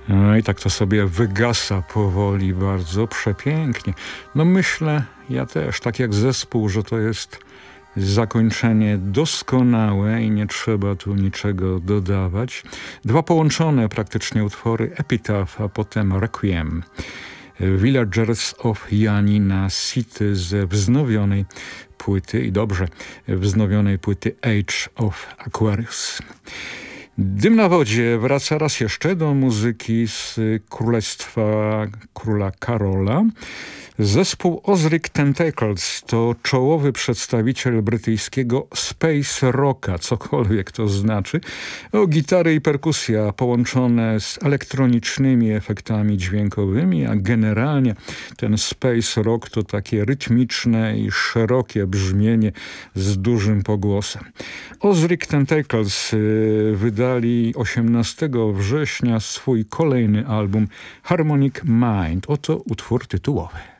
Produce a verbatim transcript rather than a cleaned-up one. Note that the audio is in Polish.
No i tak to sobie wygasa powoli, bardzo przepięknie. No myślę, ja też, tak jak zespół, że to jest zakończenie doskonałe i nie trzeba tu niczego dodawać. Dwa połączone praktycznie utwory, Epitaph, a potem Requiem. Villagers of Janina City ze wznowionej płyty, i dobrze, wznowionej płyty Age of Aquarius. Dym na wodzie wraca raz jeszcze do muzyki z Królestwa Króla Karola. Zespół Ozric Tentacles to czołowy przedstawiciel brytyjskiego space rocka, cokolwiek to znaczy. O, gitary i perkusja połączone z elektronicznymi efektami dźwiękowymi, a generalnie ten space rock to takie rytmiczne i szerokie brzmienie z dużym pogłosem. Ozric Tentacles y, wydali osiemnastego września swój kolejny album Harmonic Mind. Oto utwór tytułowy.